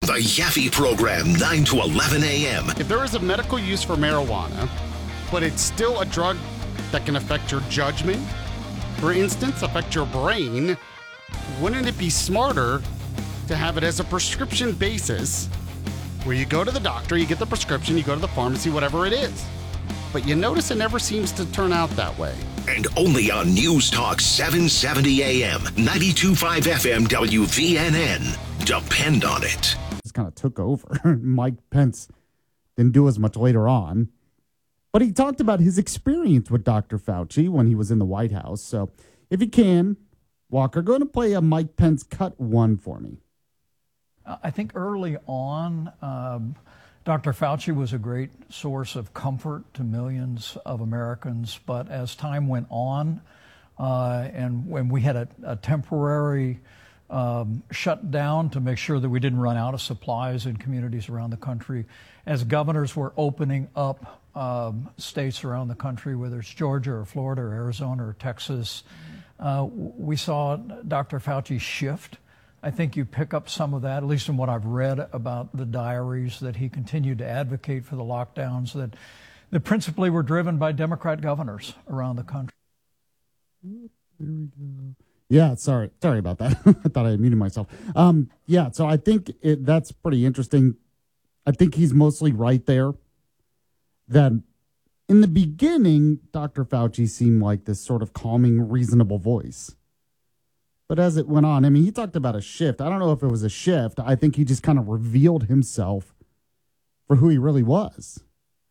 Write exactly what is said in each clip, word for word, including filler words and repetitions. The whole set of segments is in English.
The Yaffe Program, nine to eleven a.m. If there is a medical use for marijuana, but it's still a drug that can affect your judgment, for instance, affect your brain, wouldn't it be smarter to have it as a prescription basis where you go to the doctor, you get the prescription, you go to the pharmacy, whatever it is. But you notice it never seems to turn out that way. And only on News Talk seven seventy a.m., ninety-two point five F M W V N N. Depend on it. Just kind of took over. Mike Pence didn't do as much later on. But he talked about his experience with Doctor Fauci when he was in the White House. So if you can, Walker, go ahead and play a Mike Pence cut one for me. I think early on, um, Doctor Fauci was a great source of comfort to millions of Americans. But as time went on, uh, and when we had a, a temporary um, shutdown to make sure that we didn't run out of supplies in communities around the country, as governors were opening up um, states around the country, whether it's Georgia or Florida or Arizona or Texas, uh, we saw Doctor Fauci shift. I think you pick up some of that, at least in what I've read about the diaries, that he continued to advocate for the lockdowns that, that principally were driven by Democrat governors around the country. There we go. Yeah, sorry. Sorry about that. I thought I had muted myself. Um, yeah, so I think it, that's pretty interesting. I think he's mostly right there. That in the beginning, Doctor Fauci seemed like this sort of calming, reasonable voice. But as it went on, I mean, he talked about a shift. I don't know if it was a shift. I think he just kind of revealed himself for who he really was.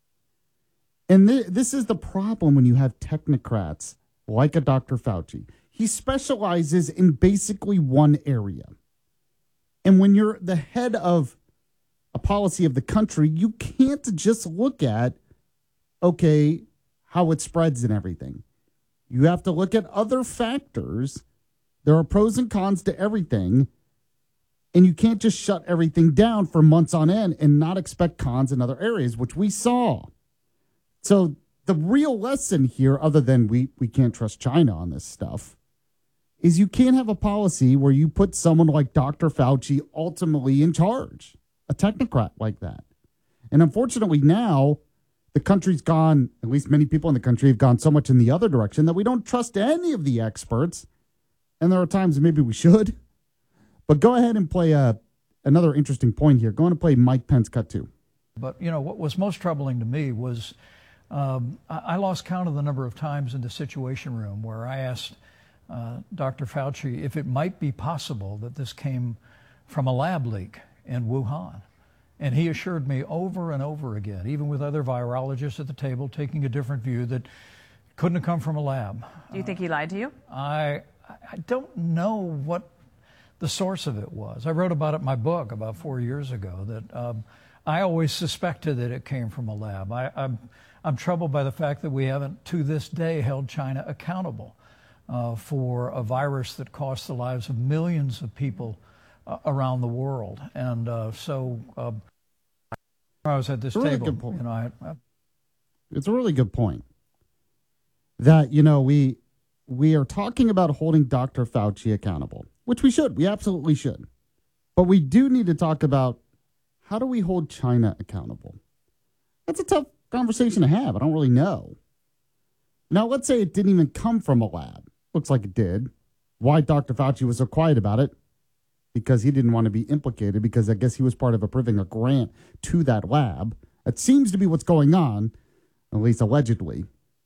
And th- this is the problem when you have technocrats like a Doctor Fauci. He specializes in basically one area. And when you're the head of a policy of the country, you can't just look at, okay, how it spreads and everything. You have to look at other factors. There are pros and cons to everything, and you can't just shut everything down for months on end and not expect cons in other areas, which we saw. So the real lesson here, other than we, we can't trust China on this stuff, is you can't have a policy where you put someone like Doctor Fauci ultimately in charge, a technocrat like that. And unfortunately now, the country's gone, at least many people in the country have gone so much in the other direction that we don't trust any of the experts. And there are times maybe we should. But go ahead and play a, another interesting point here. Go on and play Mike Pence cut two. But, you know, what was most troubling to me was um, I, I lost count of the number of times in the Situation Room where I asked uh, Doctor Fauci if it might be possible that this came from a lab leak in Wuhan. And he assured me over and over again, even with other virologists at the table taking a different view, that it couldn't have come from a lab. Do you think he lied to you? Uh, I I don't know what the source of it was. I wrote about it in my book about four years ago, that um, I always suspected that it came from a lab. I, I'm, I'm troubled by the fact that we haven't, to this day, held China accountable uh, for a virus that cost the lives of millions of people uh, around the world. And uh, so uh, I was at this really table. Good point. You know, I, I, it's a really good point. That, you know, we... We are talking about holding Doctor Fauci accountable, which we should. We absolutely should. But we do need to talk about how do we hold China accountable? That's a tough conversation to have. I don't really know. Now, let's say it didn't even come from a lab. Looks like it did. Why Doctor Fauci was so quiet about it? Because he didn't want to be implicated, because I guess he was part of approving a grant to that lab. That seems to be what's going on, at least allegedly.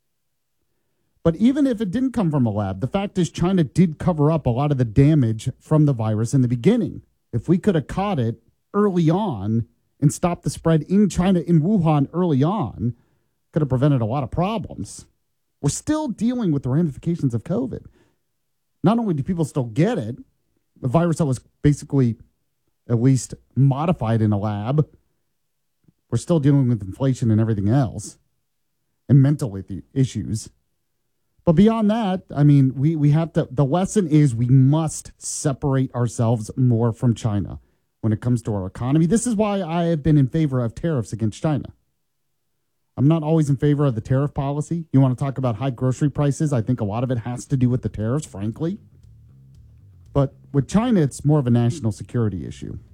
But even if it didn't come from a lab, the fact is China did cover up a lot of the damage from the virus in the beginning. If we could have caught it early on and stopped the spread in China, in Wuhan early on, could have prevented a lot of problems. We're still dealing with the ramifications of COVID. Not only do people still get it, the virus that was basically at least modified in a lab, we're still dealing with inflation and everything else and mental issues. But beyond that, I mean, we, we have to, the lesson is we must separate ourselves more from China when it comes to our economy. This is why I have been in favor of tariffs against China. I'm not always in favor of the tariff policy. You want to talk about high grocery prices? I think a lot of it has to do with the tariffs, frankly. But with China, it's more of a national security issue.